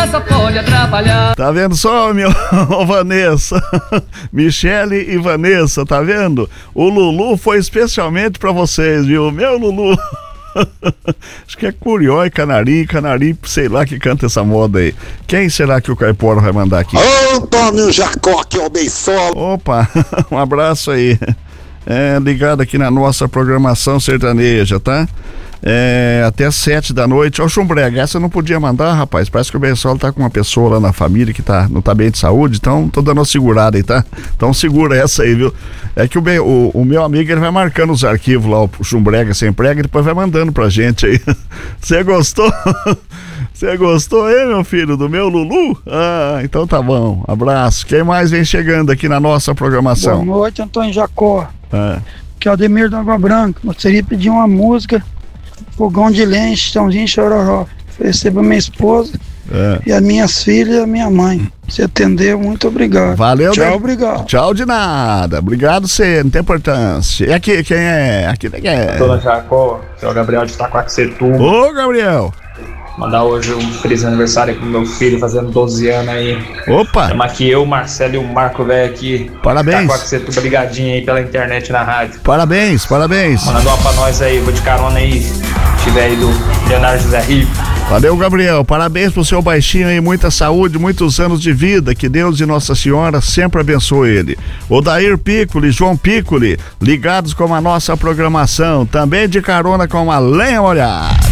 só pode atrapalhar. Tá vendo só, meu? Ô, Vanessa, Michele e Vanessa, tá vendo? O Lulu foi especialmente pra vocês, viu? Meu Lulu. Acho que é Curió e Canarim, sei lá que canta essa moda aí. Quem será que o Caipora vai mandar aqui? Antônio Jacó, que é o Beisola. Opa, um abraço aí. Ligado aqui na nossa programação sertaneja, tá? Até 7 da noite. Ó, Chumbrega, essa eu não podia mandar, rapaz. Parece que o Beisola tá com uma pessoa lá na família que não tá bem de saúde, então tô dando uma segurada aí, tá? Então segura essa aí, viu? É que o meu amigo, ele vai marcando os arquivos lá, o Chumbrega sem prega, e depois vai mandando pra gente aí. Você gostou? Você gostou aí, meu filho, do meu Lulu? Ah, então tá bom. Abraço. Quem mais vem chegando aqui na nossa programação? Boa noite, Antônio Jacó. Que é o Ademir da Água Branca. Gostaria de pedir uma música, Fogão de Lenha, Chitãozinho e Chororó. Oferecer pra minha esposa e as minhas filhas e a minha mãe. Se atendeu, muito obrigado. Valeu, tchau, obrigado. Tchau de nada. Obrigado, você, não tem importância. E aqui, quem é? Aqui quem é? Antônio Jacó, que é o Gabriel de Itaquaquecetuba. Ô, Gabriel. Mandar hoje um feliz aniversário pro meu filho, fazendo 12 anos aí. Opa! Chama aqui eu, o Marcelo e o Marco, velho, aqui. Parabéns! Tá com você tudo ligadinho aí pela internet e na rádio. Parabéns! Manda uma pra nós aí, vou de carona aí. Se tiver aí do Leonardo José Rico. Valeu, Gabriel. Parabéns pro seu baixinho aí, muita saúde, muitos anos de vida. Que Deus e Nossa Senhora sempre abençoe ele. Odair Piccoli, João Piccoli, ligados com a nossa programação. Também de carona com a Lenha Molhada.